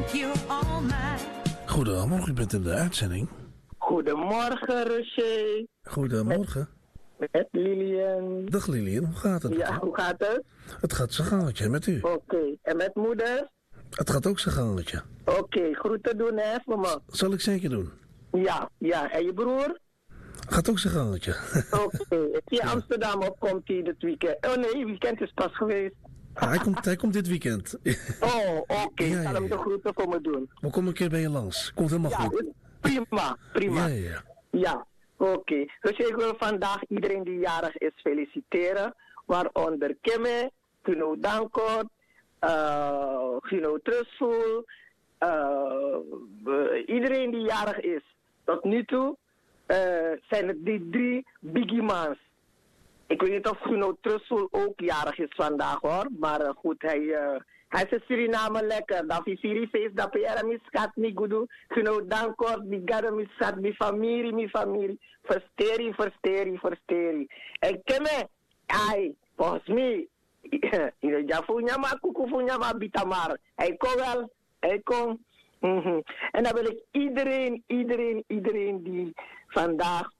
you're all mine. Goedemorgen, u bent in de uitzending. Goedemorgen, Roger. Goedemorgen. Met Lilian. Dag Lilian, hoe gaat het? Ja, hoe gaat het? Het gaat zijn gangetje met u. Oké, en met moeder? Het gaat ook zijn gangetje. Oké, groeten doen hè, voor me. Zal ik zeker doen. Ja. En je broer? Gaat ook zijn gangetje. Oké, is hij Amsterdam of komt hij dit weekend? Oh nee, weekend is pas geweest. Hij komt dit weekend. Oh, oké. Ja, Ik zal hem de groeten voor me doen. We komen een keer bij je langs. Komt helemaal Ja, goed. prima. Ja. Oké. Dus ik wil vandaag iedereen die jarig is feliciteren. Waaronder Kimme, Guno Dankort, Guno Trustful. Iedereen die jarig is. Tot nu toe zijn het die 3 biggie mans. Ik weet niet of Guno Trustful ook jarig is vandaag hoor. Maar goed, hij is in Suriname lekker. Dat is hier feest, dat je er miskat niet goed doet. Guno Dankort, die gadde miskat, mi familie. Versteri. En Kemme, volgens mij, ja, funyama, kuku funyama, bitamar. Hij kon. En dan wil ik iedereen die vandaag